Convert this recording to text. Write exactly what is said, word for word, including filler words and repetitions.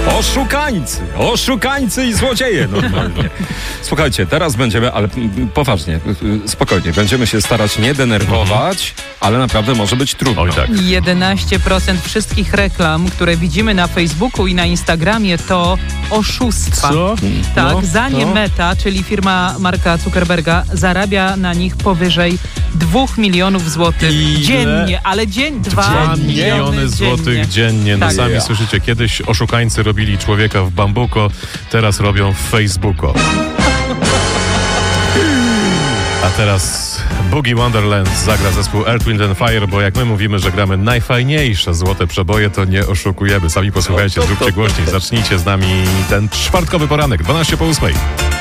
Oszukańcy, oszukańcy i złodzieje normalnie. Słuchajcie, teraz będziemy, ale poważnie, spokojnie, będziemy się starać nie denerwować, ale naprawdę może być trudno. Oj, tak. jedenaście procent wszystkich reklam, które widzimy na Facebooku i na Instagramie, to oszustwa. Co? Tak, No, zanim no. Meta, czyli firma Marka Zuckerberga, zarabia na nich powyżej dwóch milionów złotych Ile? dziennie, ale dzień, dwa Dwa miliony miliony złotych dziennie. dziennie. No Tak. sami Ja. słyszycie, kiedyś oszukańcy robili człowieka w bambuko, teraz robią w Facebooku. A teraz Boogie Wonderland zagra zespół Earth, Wind and Fire, bo jak my mówimy, że gramy najfajniejsze złote przeboje, to nie oszukujemy. Sami posłuchajcie, zróbcie głośniej. Zacznijcie z nami ten czwartkowy poranek, dwanaście po ósmej.